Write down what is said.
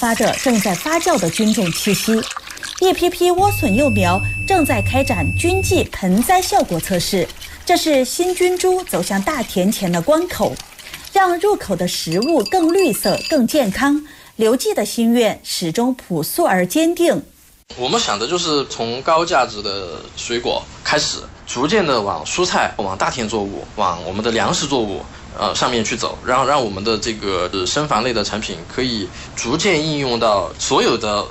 发着正在发酵的菌种气息。一批批莴笋幼苗正在开展菌剂盆栽效果测试，这是新菌株走向大田前的关口，让入口的食物更绿色、更健康。刘记的心愿始终朴素而坚定。 我们想的就是从高价值的水果开始，逐渐的往蔬菜、往大田作物、往我们的粮食作物上面去走，然后让我们的这个生防类的产品可以逐渐应用到所有的